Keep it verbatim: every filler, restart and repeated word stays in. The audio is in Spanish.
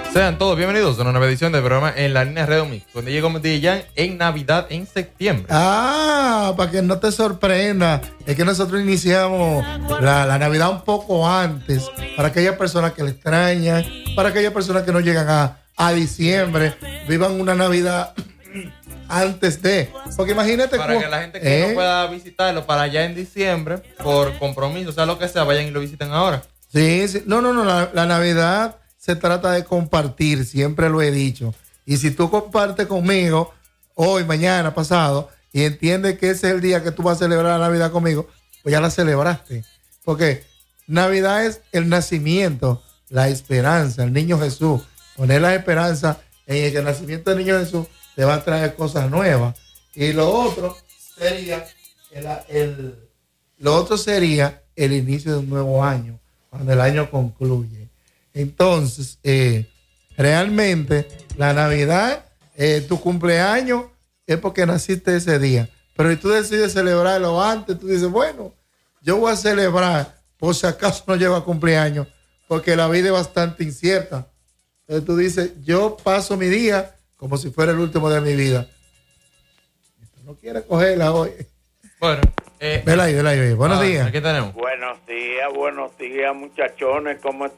Sean todos bienvenidos a una nueva edición del programa En la Línea Red Mix, donde llegó Medellín en Navidad en septiembre. Ah, para que no te sorprenda, es que nosotros iniciamos la, la Navidad un poco antes, para aquellas personas que le extrañan, para aquellas personas que no llegan a, a diciembre, vivan una Navidad antes de, porque imagínate para cu- que la gente que ¿eh? no pueda visitarlo para allá en diciembre, por compromiso, o sea, lo que sea, vayan y lo visiten ahora. Sí, sí. No, no, no, la, la Navidad se trata de compartir, siempre lo he dicho. Y si tú compartes conmigo hoy, mañana, pasado, y entiendes que ese es el día que tú vas a celebrar la Navidad conmigo, pues ya la celebraste. Porque Navidad es el nacimiento, la esperanza, el niño Jesús. Poner la esperanza en el que el nacimiento del niño Jesús te va a traer cosas nuevas. Y lo otro sería el, el, lo otro sería el inicio de un nuevo año, cuando el año concluye. Entonces, eh, realmente la Navidad, eh, tu cumpleaños es porque naciste ese día. Pero si tú decides celebrarlo antes, tú dices, bueno, yo voy a celebrar por si acaso no llego a cumpleaños, porque la vida es bastante incierta. Entonces tú dices, yo paso mi día como si fuera el último de mi vida. Tú no quieres cogerla hoy. Bueno, eh, vela ahí, vela ahí. Buenos ah, días. Aquí tenemos. Buenos días, buenos días, muchachones, ¿cómo están?